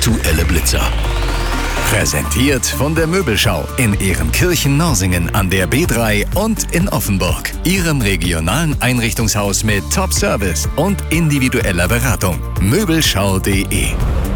aktuelle Blitzer. Präsentiert von der Möbelschau in Ehrenkirchen-Norsingen an der B3 und in Offenburg. Ihrem regionalen Einrichtungshaus mit Top-Service und individueller Beratung. Möbelschau.de